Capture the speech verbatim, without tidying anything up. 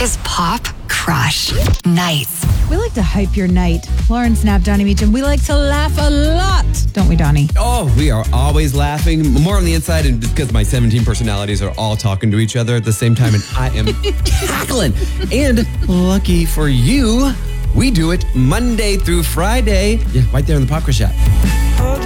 is Pop Crush Nights. We like to hype your night. Lauren Snap, Donnie Meacham. We like to laugh a lot, don't we, Donnie? Oh, we are always laughing. More on the inside, and because my seventeen personalities are all talking to each other at the same time, and I am cackling. And lucky for you, we do it Monday through Friday. Yeah, right there in the Pop Crush app.